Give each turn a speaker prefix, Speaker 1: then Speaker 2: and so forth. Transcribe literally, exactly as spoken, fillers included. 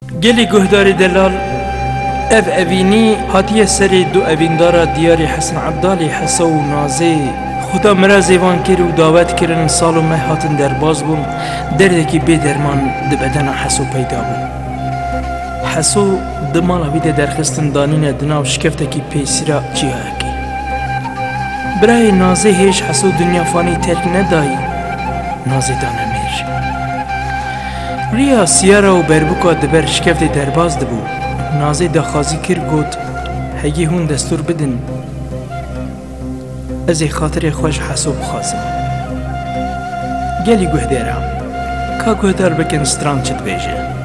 Speaker 1: Gelê guhdarê delal ev evînî hatiye serê du evîndara diyarê Hesin Ebdalê Hesa û Nazê xuda mirazê wan kir û dawet kirin sal û meh hatin derbas bûn derdekî bêderman di bedena Hesû peyda bû. Hesû di mala wî de derxistin danîne di nav şikeftekî pêsîra cîhayekê. Birayê Nazê hêj Hesû dunya fanî terk nedayî, Nazê dane mêr. Riya siyara û berbuka diber şikeftê derbas dibû. Nazê daxwazî kir got hegî hûn destûr bidin ez ê xatirê xwe ji Hesû bixwazim. Gelî guhdêra, ka guhdar bikin stran çi dibêje.